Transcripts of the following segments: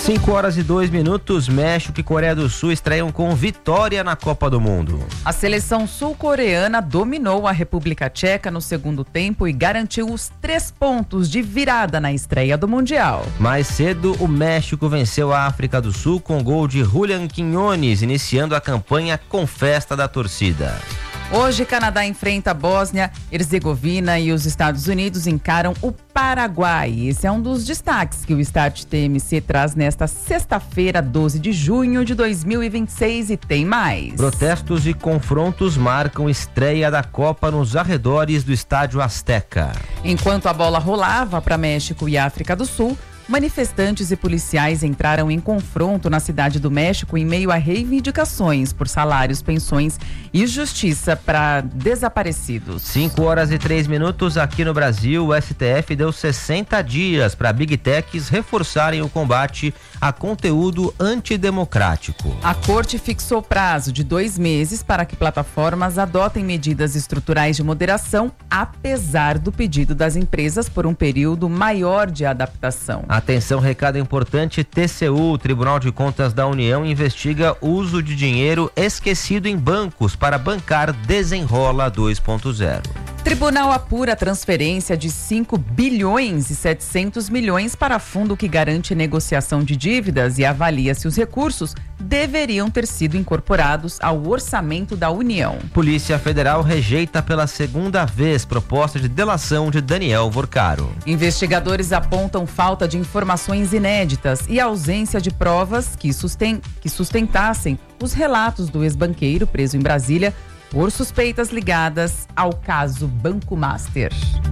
5h02, México e Coreia do Sul estreiam com vitória na Copa do Mundo. A seleção sul-coreana dominou a República Tcheca no segundo tempo e garantiu os 3 pontos de virada na estreia do Mundial. Mais cedo, o México venceu a África do Sul com gol de Julián Quiñones, iniciando a campanha com festa da torcida. Hoje, Canadá enfrenta a Bósnia, Herzegovina e os Estados Unidos encaram o Paraguai. Esse é um dos destaques que o Start TMC traz nesta sexta-feira, 12 de junho de 2026, e tem mais. Protestos e confrontos marcam estreia da Copa nos arredores do Estádio Azteca. Enquanto a bola rolava para México e África do Sul, manifestantes e policiais entraram em confronto na cidade do México em meio a reivindicações por salários, pensões e justiça para desaparecidos. 5h03, aqui no Brasil, o STF deu 60 dias para Big Techs reforçarem o combate a conteúdo antidemocrático. A corte fixou prazo de 2 meses para que plataformas adotem medidas estruturais de moderação, apesar do pedido das empresas por um período maior de adaptação. Atenção, recado importante, TCU, o Tribunal de Contas da União, investiga uso de dinheiro esquecido em bancos para bancar Desenrola 2.0. Tribunal apura a transferência de 5 bilhões e 700 milhões para fundo que garante negociação de dívidas e avalia se os recursos deveriam ter sido incorporados ao orçamento da União. Polícia Federal rejeita pela segunda vez proposta de delação de Daniel Vorcaro. Investigadores apontam falta de informações inéditas e ausência de provas que sustentassem os relatos do ex-banqueiro preso em Brasília por suspeitas ligadas ao caso Banco Master.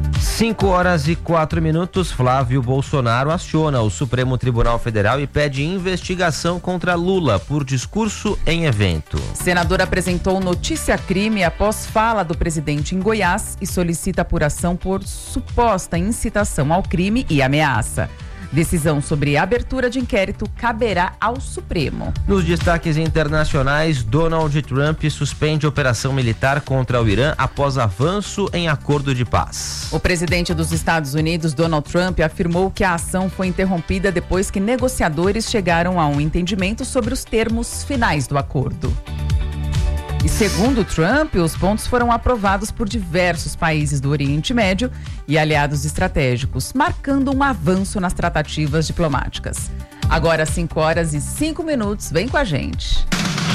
5h04, Flávio Bolsonaro aciona o Supremo Tribunal Federal e pede investigação contra Lula por discurso em evento. Senador apresentou notícia-crime após fala do presidente em Goiás e solicita apuração por suposta incitação ao crime e ameaça. Decisão sobre abertura de inquérito caberá ao Supremo. Nos destaques internacionais, Donald Trump suspende operação militar contra o Irã após avanço em acordo de paz. O presidente dos Estados Unidos, Donald Trump, afirmou que a ação foi interrompida depois que negociadores chegaram a um entendimento sobre os termos finais do acordo. E segundo Trump, os pontos foram aprovados por diversos países do Oriente Médio e aliados estratégicos, marcando um avanço nas tratativas diplomáticas. Agora 5h05, vem com a gente.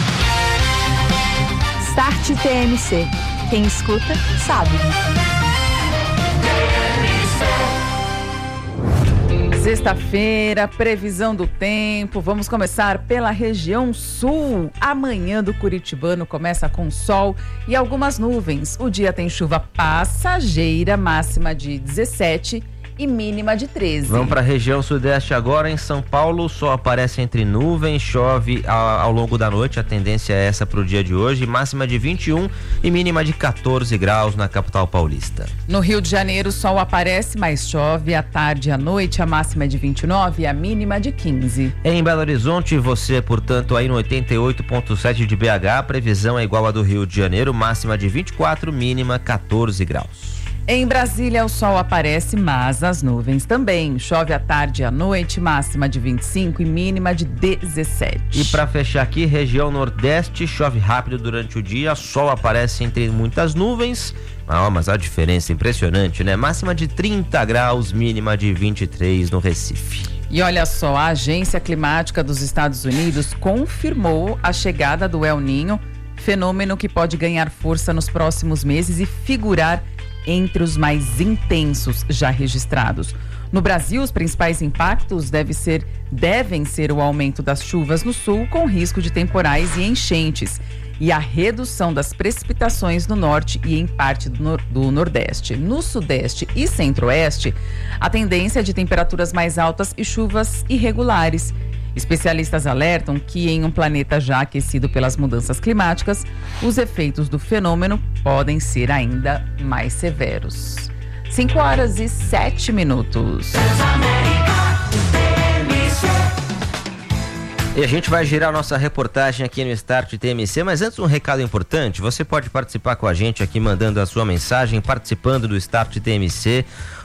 Start TMC. Quem escuta, sabe. Sexta-feira, previsão do tempo, vamos começar pela região sul. Amanhã do Curitibano começa com sol e algumas nuvens. O dia tem chuva passageira, máxima de 17 e mínima de 13. Vamos para a região sudeste agora. Em São Paulo, o sol aparece entre nuvens, chove ao longo da noite. A tendência é essa para o dia de hoje. Máxima de 21 e mínima de 14 graus na capital paulista. No Rio de Janeiro, o sol aparece, mas chove à tarde e à noite. A máxima é de 29 e a mínima de 15. Em Belo Horizonte, você, portanto, aí no 88.7 de BH, a previsão é igual à do Rio de Janeiro. Máxima de 24, mínima 14 graus. Em Brasília, o sol aparece, mas as nuvens também. Chove à tarde e à noite, máxima de 25 e mínima de 17. E para fechar aqui, região nordeste, chove rápido durante o dia, sol aparece entre muitas nuvens. Mas a diferença é impressionante, né? Máxima de 30 graus, mínima de 23 no Recife. E olha só, a Agência Climática dos Estados Unidos confirmou a chegada do El Niño, fenômeno que pode ganhar força nos próximos meses e figurar entre os mais intensos já registrados. No Brasil, os principais impactos devem ser o aumento das chuvas no sul, com risco de temporais e enchentes, e a redução das precipitações no norte e em parte do nordeste. No sudeste e centro-oeste, a tendência é de temperaturas mais altas e chuvas irregulares. Especialistas alertam que em um planeta já aquecido pelas mudanças climáticas, os efeitos do fenômeno podem ser ainda mais severos. 5h07. E a gente vai girar nossa reportagem aqui no Start TMC, mas antes um recado importante, você pode participar com a gente aqui mandando a sua mensagem, participando do Start TMC,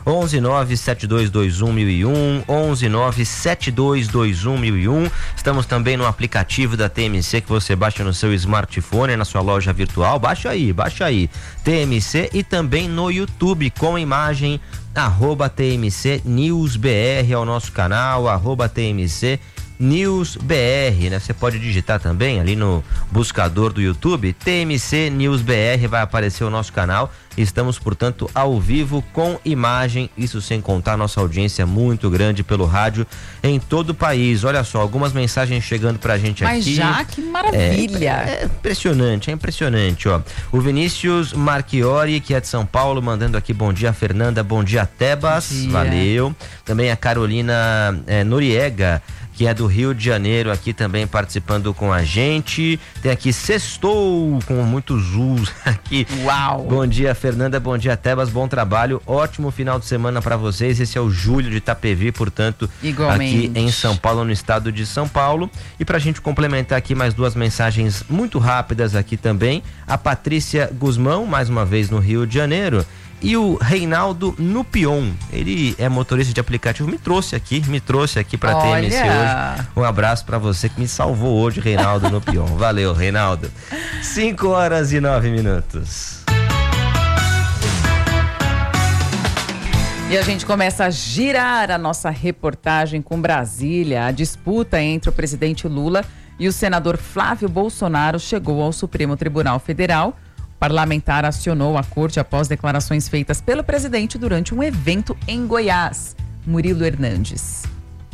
11972211001, 11972211001. Estamos também no aplicativo da TMC que você baixa no seu smartphone, na sua loja virtual, baixa aí, TMC, e também no YouTube com imagem, @TMC News BR é o nosso canal, @TMC News BR, né? Você pode digitar também ali no buscador do YouTube, TMC News BR, vai aparecer o nosso canal. Estamos, portanto, ao vivo com imagem, isso sem contar nossa audiência muito grande pelo rádio em todo o país. Olha só, algumas mensagens chegando pra gente aqui. Mas já, que maravilha! É impressionante, ó. O Vinícius Marchiori, que é de São Paulo, mandando aqui bom dia, Fernanda, bom dia, Tebas, valeu. Também a Carolina Noriega, que é do Rio de Janeiro, aqui também participando com a gente. Tem aqui Sextou, com muitos Zuz aqui. Uau! Bom dia, Fernanda, bom dia, Tebas, bom trabalho, ótimo final de semana para vocês. Esse é o Júlio de Itapevi, portanto, igualmente, aqui em São Paulo, no estado de São Paulo. E pra gente complementar aqui mais duas mensagens muito rápidas aqui também, a Patrícia Guzmão, mais uma vez no Rio de Janeiro, e o Reinaldo Nupion, ele é motorista de aplicativo, me trouxe aqui pra TMC hoje. Um abraço pra você que me salvou hoje, Reinaldo Nupion. Valeu, Reinaldo. 5h09. E a gente começa a girar a nossa reportagem com Brasília. A disputa entre o presidente Lula e o senador Flávio Bolsonaro chegou ao Supremo Tribunal Federal. O parlamentar acionou a corte após declarações feitas pelo presidente durante um evento em Goiás. Murilo Hernandes.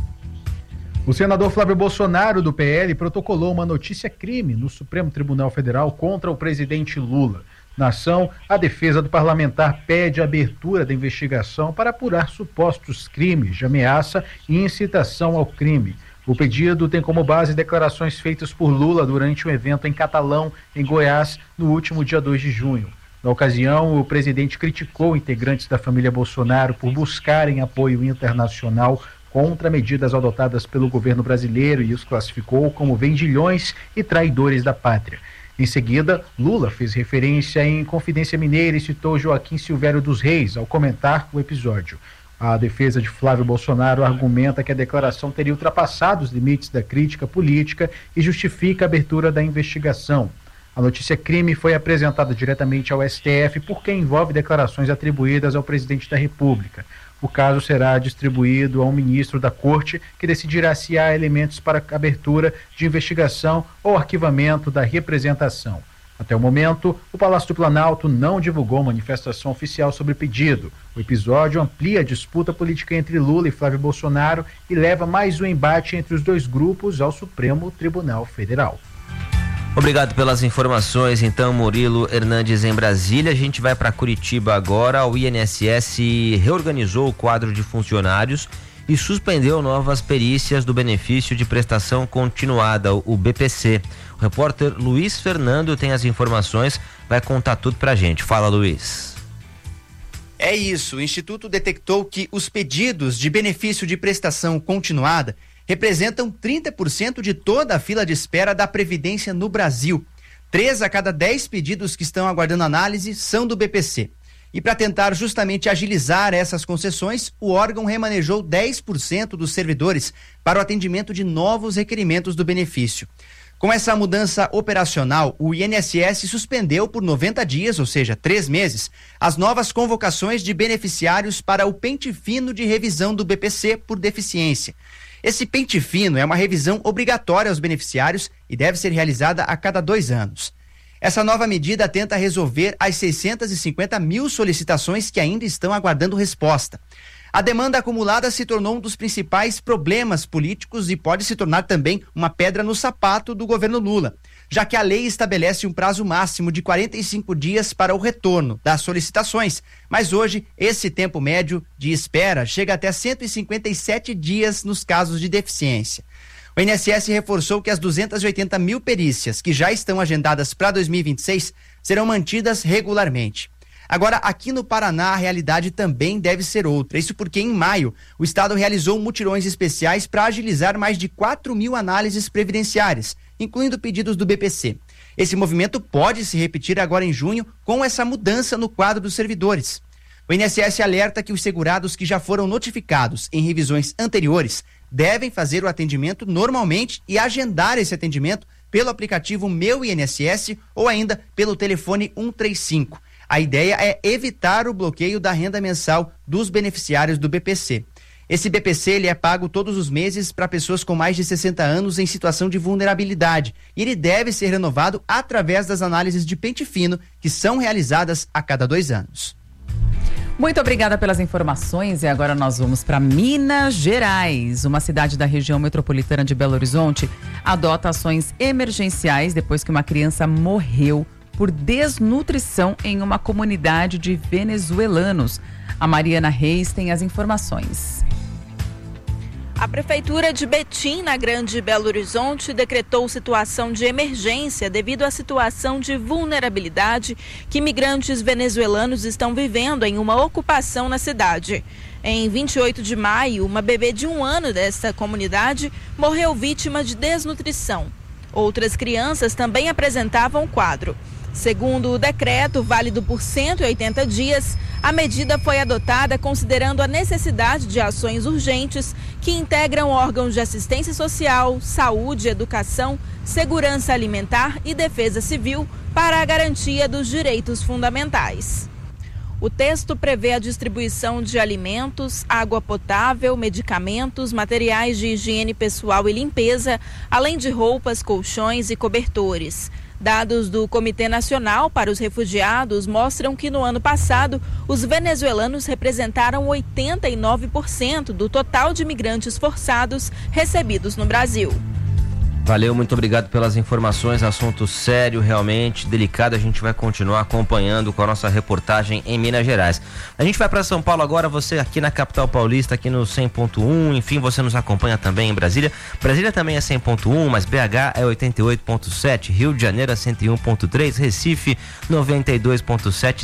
O senador Flávio Bolsonaro, do PL, protocolou uma notícia-crime no Supremo Tribunal Federal contra o presidente Lula. Na ação, a defesa do parlamentar pede a abertura da investigação para apurar supostos crimes de ameaça e incitação ao crime. O pedido tem como base declarações feitas por Lula durante um evento em Catalão, em Goiás, no último dia 2 de junho. Na ocasião, o presidente criticou integrantes da família Bolsonaro por buscarem apoio internacional contra medidas adotadas pelo governo brasileiro e os classificou como vendilhões e traidores da pátria. Em seguida, Lula fez referência em Confidência Mineira e citou Joaquim Silvério dos Reis ao comentar o episódio. A defesa de Flávio Bolsonaro argumenta que a declaração teria ultrapassado os limites da crítica política e justifica a abertura da investigação. A notícia-crime foi apresentada diretamente ao STF porque envolve declarações atribuídas ao presidente da República. O caso será distribuído a um ministro da Corte, que decidirá se há elementos para abertura de investigação ou arquivamento da representação. Até o momento, o Palácio do Planalto não divulgou manifestação oficial sobre o pedido. O episódio amplia a disputa política entre Lula e Flávio Bolsonaro e leva mais um embate entre os dois grupos ao Supremo Tribunal Federal. Obrigado pelas informações, então, Murilo Hernandes em Brasília. A gente vai para Curitiba agora. O INSS reorganizou o quadro de funcionários e suspendeu novas perícias do benefício de prestação continuada, o BPC. O repórter Luiz Fernando tem as informações, vai contar tudo pra gente. Fala, Luiz. É isso, o Instituto detectou que os pedidos de benefício de prestação continuada representam 30% de toda a fila de espera da Previdência no Brasil. 3 a cada 10 pedidos que estão aguardando análise são do BPC. E para tentar justamente agilizar essas concessões, o órgão remanejou 10% dos servidores para o atendimento de novos requerimentos do benefício. Com essa mudança operacional, o INSS suspendeu por 90 dias, ou seja, 3 meses, as novas convocações de beneficiários para o pente fino de revisão do BPC por deficiência. Esse pente fino é uma revisão obrigatória aos beneficiários e deve ser realizada a cada 2 anos. Essa nova medida tenta resolver as 650 mil solicitações que ainda estão aguardando resposta. A demanda acumulada se tornou um dos principais problemas políticos e pode se tornar também uma pedra no sapato do governo Lula, já que a lei estabelece um prazo máximo de 45 dias para o retorno das solicitações, mas hoje esse tempo médio de espera chega até 157 dias nos casos de deficiência. O INSS reforçou que as 280 mil perícias que já estão agendadas para 2026 serão mantidas regularmente. Agora, aqui no Paraná, a realidade também deve ser outra. Isso porque, em maio, o Estado realizou mutirões especiais para agilizar mais de 4.000 análises previdenciárias, incluindo pedidos do BPC. Esse movimento pode se repetir agora em junho com essa mudança no quadro dos servidores. O INSS alerta que os segurados que já foram notificados em revisões anteriores devem fazer o atendimento normalmente e agendar esse atendimento pelo aplicativo Meu INSS ou ainda pelo telefone 135. A ideia é evitar o bloqueio da renda mensal dos beneficiários do BPC. Esse BPC ele é pago todos os meses para pessoas com mais de 60 anos em situação de vulnerabilidade e ele deve ser renovado através das análises de pente fino que são realizadas a cada 2 anos. Muito obrigada pelas informações e agora nós vamos para Minas Gerais. Uma cidade da região metropolitana de Belo Horizonte adota ações emergenciais depois que uma criança morreu por desnutrição em uma comunidade de venezuelanos. A Mariana Reis tem as informações. A Prefeitura de Betim, na Grande Belo Horizonte, decretou situação de emergência devido à situação de vulnerabilidade que imigrantes venezuelanos estão vivendo em uma ocupação na cidade. Em 28 de maio, uma bebê de 1 ano desta comunidade morreu vítima de desnutrição. Outras crianças também apresentavam o quadro. Segundo o decreto, válido por 180 dias, a medida foi adotada considerando a necessidade de ações urgentes que integram órgãos de assistência social, saúde, educação, segurança alimentar e defesa civil para a garantia dos direitos fundamentais. O texto prevê a distribuição de alimentos, água potável, medicamentos, materiais de higiene pessoal e limpeza, além de roupas, colchões e cobertores. Dados do Comitê Nacional para os Refugiados mostram que no ano passado, os venezuelanos representaram 89% do total de imigrantes forçados recebidos no Brasil. Valeu, muito obrigado pelas informações, assunto sério, realmente delicado, a gente vai continuar acompanhando com a nossa reportagem em Minas Gerais. A gente vai para São Paulo agora, você aqui na capital paulista, aqui no 100.1, enfim, você nos acompanha também em Brasília. Brasília também é 100.1, mas BH é 88.7, Rio de Janeiro é 101.3, Recife 92.7,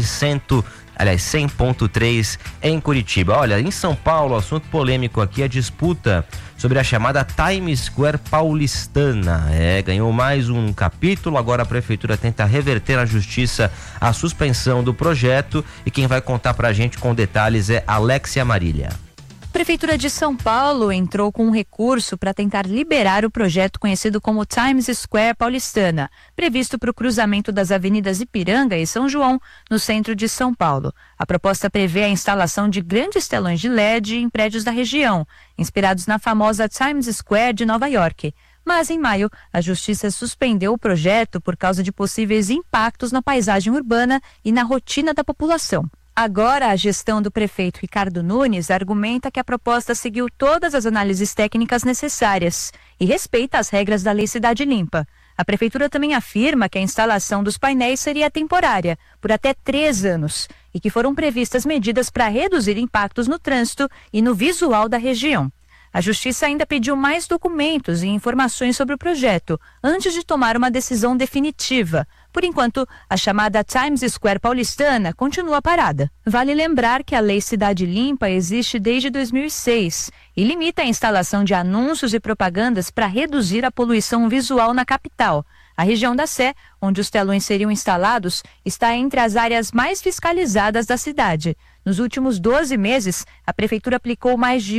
100.3 em Curitiba. Olha, em São Paulo, assunto polêmico aqui, a disputa sobre a chamada Times Square paulistana. Ganhou mais um capítulo, agora a prefeitura tenta reverter na justiça a suspensão do projeto e quem vai contar pra gente com detalhes é Alexia Marília. A Prefeitura de São Paulo entrou com um recurso para tentar liberar o projeto conhecido como Times Square paulistana, previsto para o cruzamento das avenidas Ipiranga e São João, no centro de São Paulo. A proposta prevê a instalação de grandes telões de LED em prédios da região, inspirados na famosa Times Square de Nova York. Mas, em maio, a Justiça suspendeu o projeto por causa de possíveis impactos na paisagem urbana e na rotina da população. Agora, a gestão do prefeito Ricardo Nunes argumenta que a proposta seguiu todas as análises técnicas necessárias e respeita as regras da Lei Cidade Limpa. A prefeitura também afirma que a instalação dos painéis seria temporária, por até 3 anos, e que foram previstas medidas para reduzir impactos no trânsito e no visual da região. A Justiça ainda pediu mais documentos e informações sobre o projeto, antes de tomar uma decisão definitiva. Por enquanto, a chamada Times Square paulistana continua parada. Vale lembrar que a Lei Cidade Limpa existe desde 2006 e limita a instalação de anúncios e propagandas para reduzir a poluição visual na capital. A região da Sé, onde os telões seriam instalados, está entre as áreas mais fiscalizadas da cidade. Nos últimos 12 meses, a Prefeitura aplicou mais de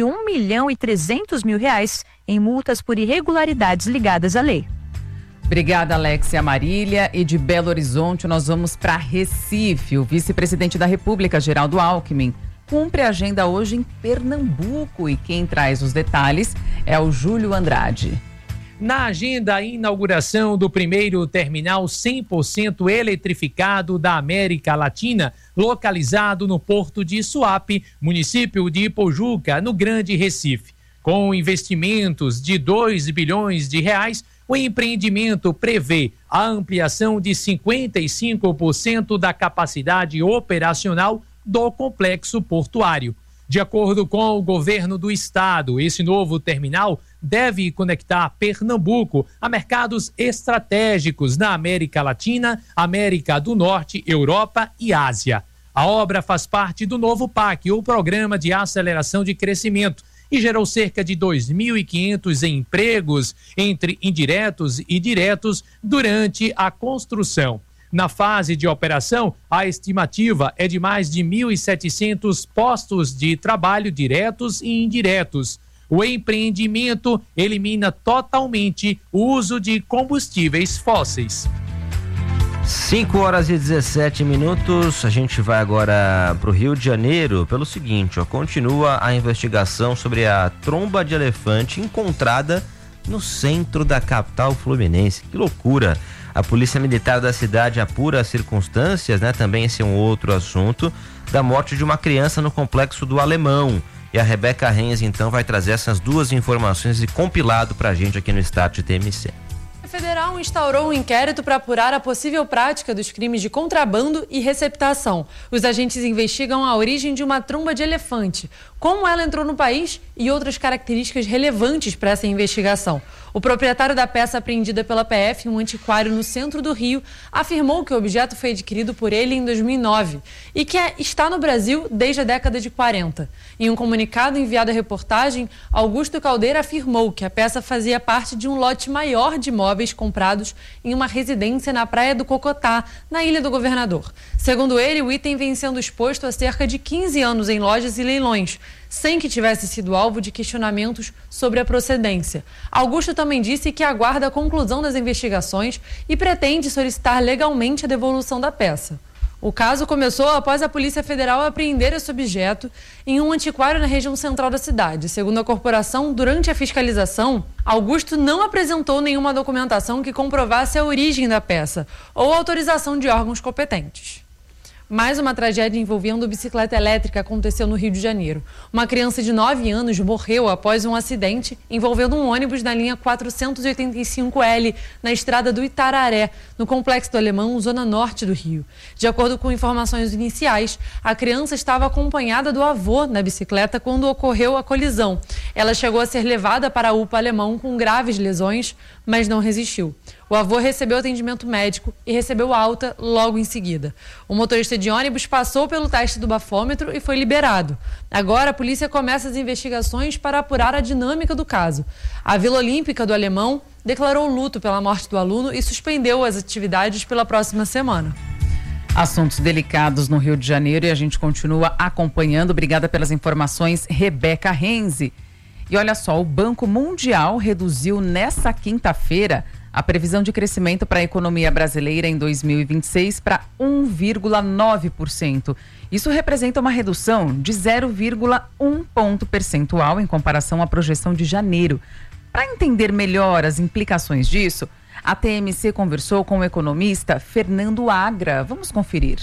R$1.300.000 em multas por irregularidades ligadas à lei. Obrigada, Alexia Marília. E de Belo Horizonte, nós vamos para Recife. O vice-presidente da República, Geraldo Alckmin, cumpre a agenda hoje em Pernambuco. E quem traz os detalhes é o Júlio Andrade. Na agenda, a inauguração do primeiro terminal 100% eletrificado da América Latina, localizado no Porto de Suape, município de Ipojuca, no Grande Recife. Com investimentos de R$2 bilhões, o empreendimento prevê a ampliação de 55% da capacidade operacional do complexo portuário. De acordo com o governo do estado, esse novo terminal deve conectar Pernambuco a mercados estratégicos na América Latina, América do Norte, Europa e Ásia. A obra faz parte do novo PAC, o Programa de Aceleração de Crescimento, e gerou cerca de 2.500 empregos entre indiretos e diretos durante a construção. Na fase de operação, a estimativa é de mais de 1.700 postos de trabalho diretos e indiretos. O empreendimento elimina totalmente o uso de combustíveis fósseis. 5h17. A gente vai agora para o Rio de Janeiro pelo seguinte, continua a investigação sobre a tromba de elefante encontrada no centro da capital fluminense. Que loucura! A Polícia Militar da cidade apura as circunstâncias, também esse é um outro assunto, da morte de uma criança no Complexo do Alemão. E a Rebeca Renz, então, vai trazer essas duas informações e compilado pra gente aqui no Start TMC. A Federal instaurou um inquérito para apurar a possível prática dos crimes de contrabando e receptação. Os agentes investigam a origem de uma tromba de elefante, como ela entrou no país e outras características relevantes para essa investigação. O proprietário da peça apreendida pela PF, um antiquário no centro do Rio, afirmou que o objeto foi adquirido por ele em 2009 e que está no Brasil desde a década de 40. Em um comunicado enviado à reportagem, Augusto Caldeira afirmou que a peça fazia parte de um lote maior de móveis comprados em uma residência na Praia do Cocotá, na Ilha do Governador. Segundo ele, o item vem sendo exposto há cerca de 15 anos em lojas e leilões, sem que tivesse sido alvo de questionamentos sobre a procedência. Augusto também disse que aguarda a conclusão das investigações e pretende solicitar legalmente a devolução da peça. O caso começou após a Polícia Federal apreender esse objeto em um antiquário na região central da cidade. Segundo a corporação, durante a fiscalização, Augusto não apresentou nenhuma documentação que comprovasse a origem da peça ou autorização de órgãos competentes. Mais uma tragédia envolvendo bicicleta elétrica aconteceu no Rio de Janeiro. Uma criança de 9 anos morreu após um acidente envolvendo um ônibus na linha 485L, na estrada do Itararé, no Complexo do Alemão, zona norte do Rio. De acordo com informações iniciais, a criança estava acompanhada do avô na bicicleta quando ocorreu a colisão. Ela chegou a ser levada para a UPA Alemão com graves lesões, mas não resistiu. O avô recebeu atendimento médico e recebeu alta logo em seguida. O motorista de ônibus passou pelo teste do bafômetro e foi liberado. Agora a polícia começa as investigações para apurar a dinâmica do caso. A Vila Olímpica do Alemão declarou luto pela morte do aluno e suspendeu as atividades pela próxima semana. Assuntos delicados no Rio de Janeiro e a gente continua acompanhando. Obrigada pelas informações, Rebeca Renzi. E olha só, o Banco Mundial reduziu nesta quinta-feira a previsão de crescimento para a economia brasileira em 2026 para 1,9%. Isso representa uma redução de 0,1 ponto percentual em comparação à projeção de janeiro. Para entender melhor as implicações disso, a TMC conversou com o economista Fernando Agra. Vamos conferir.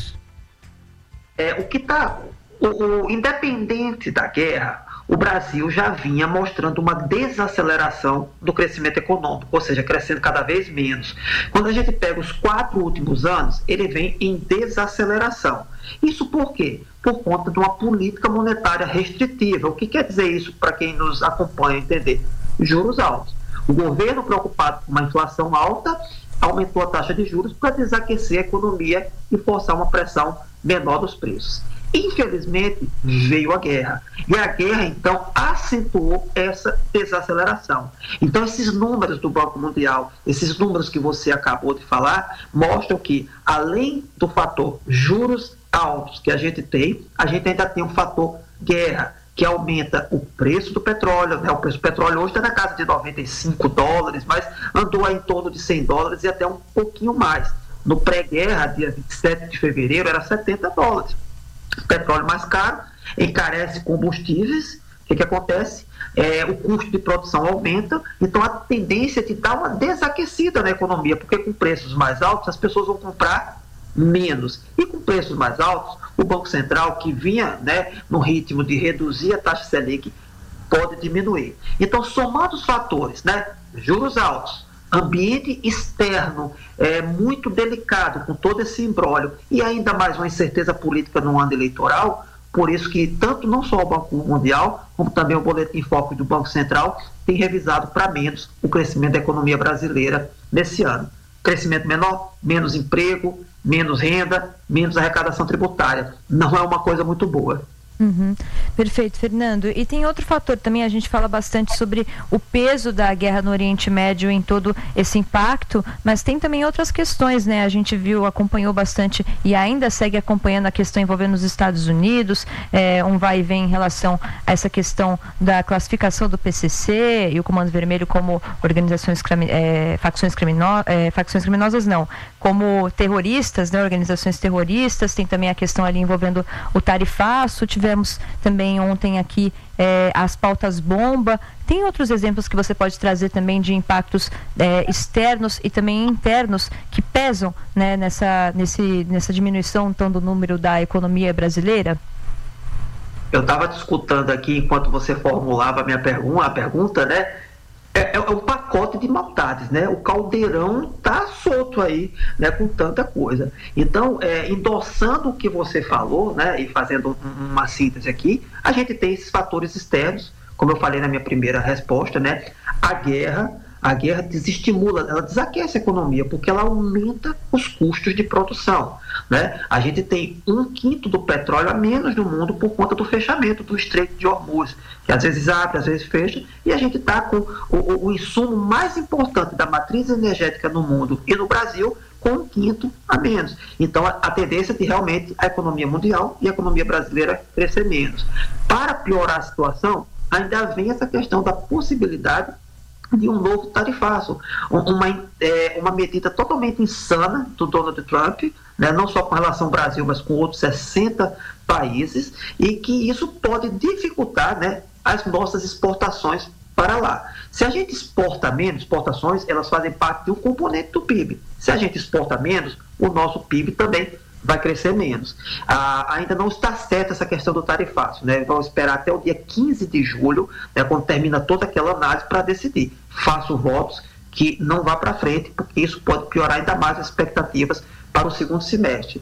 Independente da guerra, o Brasil já vinha mostrando uma desaceleração do crescimento econômico, ou seja, crescendo cada vez menos. Quando a gente pega os 4 últimos anos, ele vem em desaceleração. Isso por quê? Por conta de uma política monetária restritiva. O que quer dizer isso para quem nos acompanha entender? Juros altos. O governo, preocupado com uma inflação alta, aumentou a taxa de juros para desaquecer a economia e forçar uma pressão menor dos preços. Infelizmente, veio a guerra. E a guerra, então, acentuou essa desaceleração. Então, esses números do Banco Mundial, esses números que você acabou de falar, mostram que, além do fator juros altos que a gente ainda tem um fator guerra, que aumenta o preço do petróleo. O preço do petróleo hoje está na casa de $95, mas andou aí em torno de $100 e até um pouquinho mais. No pré-guerra, dia 27 de fevereiro, era $70. O petróleo mais caro, encarece combustíveis. O que acontece? O custo de produção aumenta, então a tendência é de dar uma desaquecida na economia, porque com preços mais altos as pessoas vão comprar menos. E com preços mais altos, o Banco Central, que vinha no ritmo de reduzir a taxa Selic, pode diminuir. Então, somando os fatores, juros altos, ambiente externo muito delicado, com todo esse imbróglio, e ainda mais uma incerteza política no ano eleitoral, por isso que tanto não só o Banco Mundial, como também o Boletim Focus do Banco Central, tem revisado para menos o crescimento da economia brasileira nesse ano. crescimento menor, menos emprego, menos renda, menos arrecadação tributária. Não é uma coisa muito boa. Perfeito, Fernando. E tem outro fator também, a gente fala bastante sobre o peso da guerra no Oriente Médio em todo esse impacto, mas tem também outras questões, né? A gente acompanhou bastante e ainda segue acompanhando a questão envolvendo os Estados Unidos, um vai e vem em relação a essa questão da classificação do PCC e o Comando Vermelho como facções criminosas não, como terroristas, né? Organizações terroristas. Tem também a questão ali envolvendo o tarifaço. Tivemos também ontem aqui as pautas bomba. Tem outros exemplos que você pode trazer também de impactos externos e também internos que pesam, né, nessa diminuição então do número da economia brasileira? Eu estava te escutando aqui enquanto você formulava a pergunta, né? É um pacote de maldades, né? O caldeirão tá solto aí, né? Com tanta coisa. Então, endossando o que você falou, né? E fazendo uma síntese aqui, a gente tem esses fatores externos, como eu falei na minha primeira resposta, né? A guerra desestimula, ela desaquece a economia, porque ela aumenta os custos de produção, né? A gente tem 1/5 do petróleo a menos no mundo por conta do fechamento do Estreito de Hormuz, que às vezes abre, às vezes fecha, e a gente está com o insumo mais importante da matriz energética no mundo e no Brasil com 1/5 a menos. Então, a tendência de realmente a economia mundial e a economia brasileira crescer menos. Para piorar a situação, ainda vem essa questão da possibilidade de um novo tarifaço, uma medida totalmente insana do Donald Trump, né, não só com relação ao Brasil, mas com outros 60 países, e que isso pode dificultar, né, as nossas exportações para lá. Se a gente exporta menos, exportações elas fazem parte de um componente do PIB. Se a gente exporta menos, o nosso PIB também vai crescer menos. Ainda não está certa essa questão do tarifaço, né? Vamos esperar até o dia 15 de julho, né, quando termina toda aquela análise, para decidir. Faço votos que não vá para frente, porque isso pode piorar ainda mais as expectativas para o segundo semestre.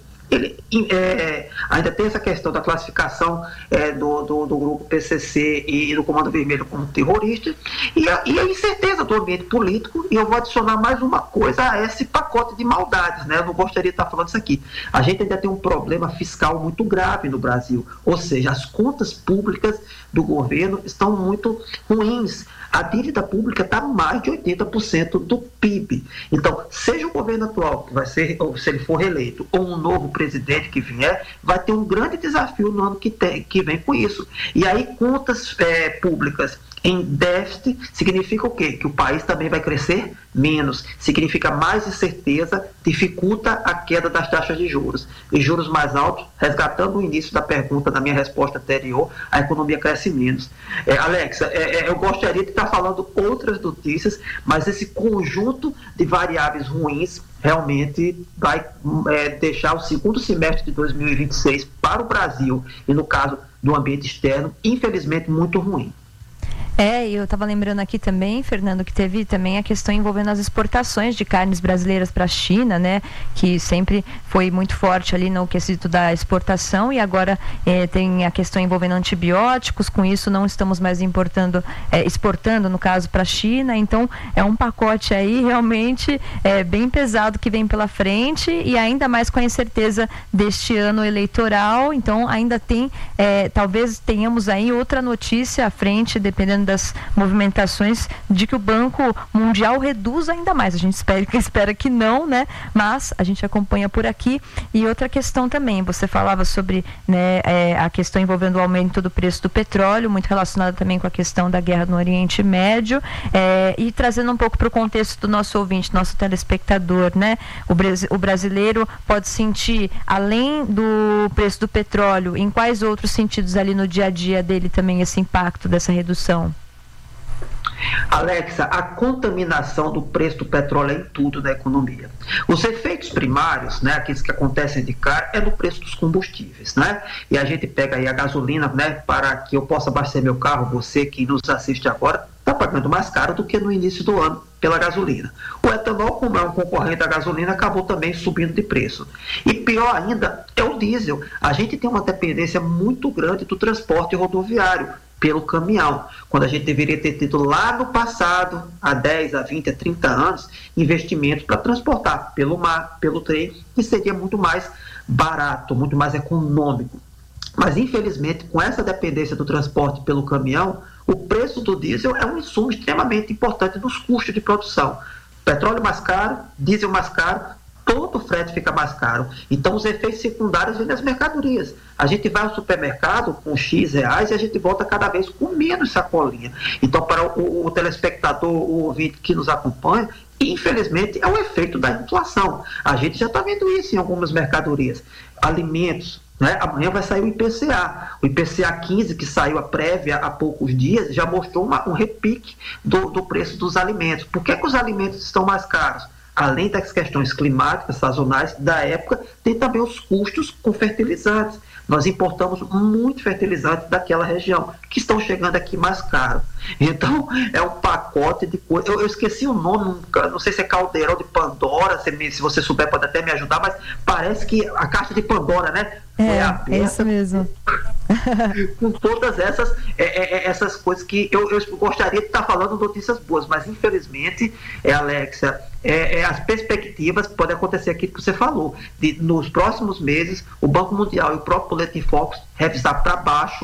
Ainda tem essa questão da classificação do grupo PCC e do Comando Vermelho como terrorista, e a incerteza do ambiente político. E eu vou adicionar mais uma coisa a esse pacote de maldades, né? Eu não gostaria de estar falando isso aqui. A gente ainda tem um problema fiscal muito grave no Brasil, ou seja, as contas públicas do governo estão muito ruins. A dívida pública está mais de 80% do PIB. Então, seja o governo atual, que vai ser, ou se ele for reeleito, ou um novo presidente que vier, vai ter um grande desafio no ano que vem com isso. E aí, contas públicas em déficit significa o quê? Que o país também vai crescer menos, significa mais incerteza, dificulta a queda das taxas de juros. E juros mais altos, resgatando o início da pergunta, da minha resposta anterior, a economia cresce menos. Alexa, eu gostaria de estar falando outras notícias, mas esse conjunto de variáveis ruins realmente vai deixar o segundo semestre de 2026 para o Brasil, e no caso do ambiente externo, infelizmente muito ruim. Eu estava lembrando aqui também, Fernando, que teve também a questão envolvendo as exportações de carnes brasileiras para a China, né? Que sempre foi muito forte ali no quesito da exportação, e agora tem a questão envolvendo antibióticos. Com isso não estamos mais exportando, no caso, para a China. Então é um pacote aí realmente bem pesado que vem pela frente, e ainda mais com a incerteza deste ano eleitoral. Então ainda tem, talvez tenhamos aí outra notícia à frente, dependendo das movimentações, de que o Banco Mundial reduza ainda mais. A gente espera que não, né? Mas a gente acompanha por aqui. E outra questão também, você falava sobre, né, a questão envolvendo o aumento do preço do petróleo, muito relacionada também com a questão da guerra no Oriente Médio, e trazendo um pouco para o contexto do nosso ouvinte, nosso telespectador, né? O brasileiro pode sentir, além do preço do petróleo, em quais outros sentidos ali no dia a dia dele também esse impacto dessa redução? Alexa, a contaminação do preço do petróleo é em tudo na economia. Os efeitos primários, né, aqueles que acontecem de cara, é no preço dos combustíveis, né? E a gente pega aí a gasolina, né, para que eu possa abastecer meu carro. Você que nos assiste agora está pagando mais caro do que no início do ano pela gasolina. O etanol, como é um concorrente da gasolina, acabou também subindo de preço. E pior ainda é o diesel. A gente tem uma dependência muito grande do transporte rodoviário. pelo caminhão, quando a gente deveria ter tido lá no passado, há 10, há 20, há 30 anos, investimentos para transportar pelo mar, pelo trem, que seria muito mais barato, muito mais econômico. Mas, infelizmente, com essa dependência do transporte pelo caminhão, o preço do diesel é um insumo extremamente importante nos custos de produção. Petróleo mais caro, diesel mais caro, todo o frete fica mais caro. Então, os efeitos secundários vêm das mercadorias. A gente vai ao supermercado com X reais e a gente volta cada vez com menos sacolinha. Então, para o telespectador, o ouvinte que nos acompanha, infelizmente, é um efeito da inflação. A gente já está vendo isso em algumas mercadorias. Alimentos, né? Amanhã vai sair o IPCA. O IPCA 15, que saiu a prévia há poucos dias, já mostrou um repique do preço dos alimentos. Por que os alimentos estão mais caros? Além das questões climáticas, sazonais da época, tem também os custos com fertilizantes. Nós importamos muito fertilizante daquela região, que estão chegando aqui mais caro. Então, é um pacote de coisas. Eu esqueci o nome, não sei se é caldeirão de Pandora, se você souber pode até me ajudar, mas parece que a caixa de Pandora, né? É isso mesmo. Com todas essas coisas que eu gostaria de estar falando notícias boas, mas infelizmente, Alexia, as perspectivas podem acontecer aquilo que você falou, nos próximos meses o Banco Mundial e o próprio Boletim Focus revisar para baixo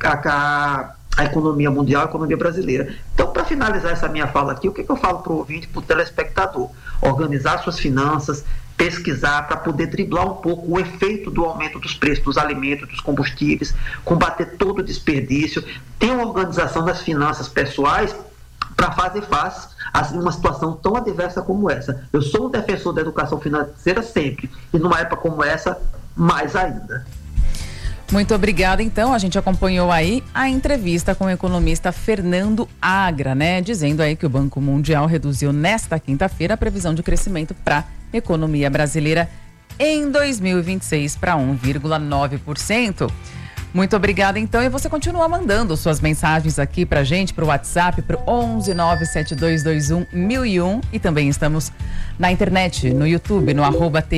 a economia mundial, a economia brasileira. Então, para finalizar essa minha fala aqui, o que eu falo para o ouvinte, para o telespectador? Organizar suas finanças, pesquisar para poder driblar um pouco o efeito do aumento dos preços dos alimentos, dos combustíveis, combater todo o desperdício, ter uma organização das finanças pessoais para fazer face a uma situação tão adversa como essa. Eu sou um defensor da educação financeira sempre, e numa época como essa, mais ainda. Muito obrigada, então. A gente acompanhou aí a entrevista com o economista Fernando Agra, né? Dizendo aí que o Banco Mundial reduziu nesta quinta-feira a previsão de crescimento para a economia brasileira em 2026 para 1,9%. Muito obrigada, então. E você continua mandando suas mensagens aqui pra gente, pro WhatsApp, pro 11972211001. E também estamos na internet, no YouTube, no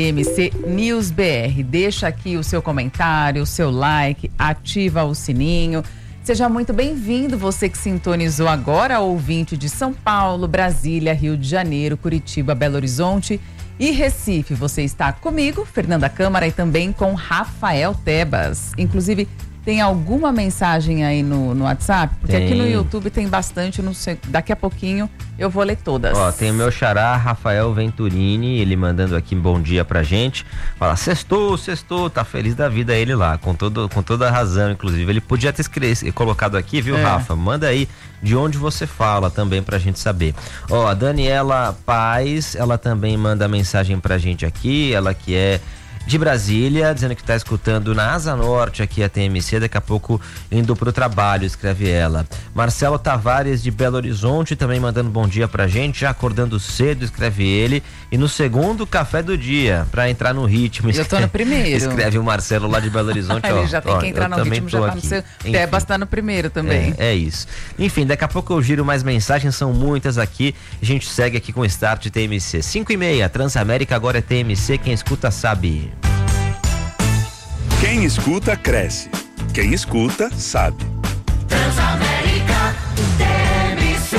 @TMCNewsBR. Deixa aqui o seu comentário, o seu like, ativa o sininho. Seja muito bem-vindo, você que sintonizou agora, ouvinte de São Paulo, Brasília, Rio de Janeiro, Curitiba, Belo Horizonte e Recife. Você está comigo, Fernanda Câmara, e também com Rafael Tebas. Inclusive, tem alguma mensagem aí no WhatsApp? Porque aqui no YouTube tem bastante, não sei, daqui a pouquinho eu vou ler todas. Ó, tem o meu xará, Rafael Venturini, ele mandando aqui um bom dia pra gente. Fala, sextou, tá feliz da vida ele lá, com toda a razão, inclusive. Ele podia ter colocado aqui, viu, Rafa? Manda aí de onde você fala também pra gente saber. Ó, a Daniela Paz, ela também manda mensagem pra gente aqui, ela que é de Brasília, dizendo que está escutando na Asa Norte aqui a TMC, daqui a pouco indo pro trabalho, escreve ela. Marcelo Tavares de Belo Horizonte também mandando bom dia pra gente, já acordando cedo, escreve ele, e no segundo café do dia, pra entrar no ritmo. Eu tô no primeiro. Escreve o Marcelo lá de Belo Horizonte. Ele já tem que entrar no ritmo, já tá no seu. Tebas tá no primeiro também. É isso. Enfim, daqui a pouco eu giro mais mensagens, são muitas aqui, a gente segue aqui com o Start TMC. 5h30, Transamérica agora é TMC, quem escuta sabe. Quem escuta, cresce. Quem escuta, sabe. Transamérica TMC.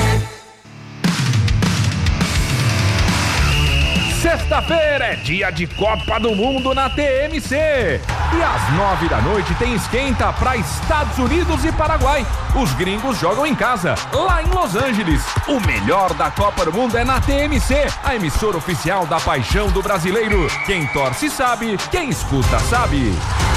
Sexta-feira é dia de Copa do Mundo na TMC. E às 9h tem esquenta para Estados Unidos e Paraguai. Os gringos jogam em casa, lá em Los Angeles. O melhor da Copa do Mundo é na TMC, a emissora oficial da paixão do brasileiro. Quem torce sabe, quem escuta sabe.